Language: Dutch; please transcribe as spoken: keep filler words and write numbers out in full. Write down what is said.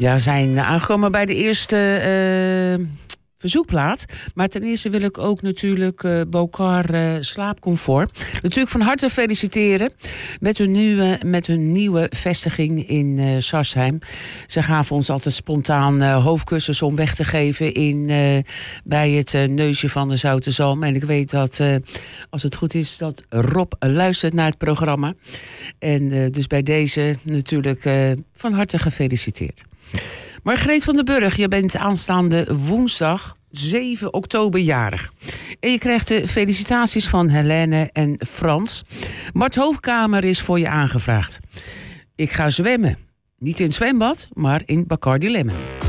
Ja, we zijn aangekomen bij de eerste uh, verzoekplaat. Maar ten eerste wil ik ook natuurlijk uh, Bokar uh, Slaapcomfort natuurlijk van harte feliciteren met hun nieuwe, met hun nieuwe vestiging in uh, Sarsheim. Ze gaven ons altijd spontaan uh, hoofdkussens om weg te geven in, uh, bij het uh, neusje van de Zoute Zalm. En ik weet dat, uh, als het goed is, dat Rob luistert naar het programma. En uh, dus bij deze natuurlijk uh, van harte gefeliciteerd. Margreet van den Burg, je bent aanstaande woensdag zeven oktober jarig. En je krijgt de felicitaties van Helene en Frans. Mart Hoofdkamer is voor je aangevraagd. Ik ga zwemmen. Niet in het zwembad, maar in Bacardi Lemon.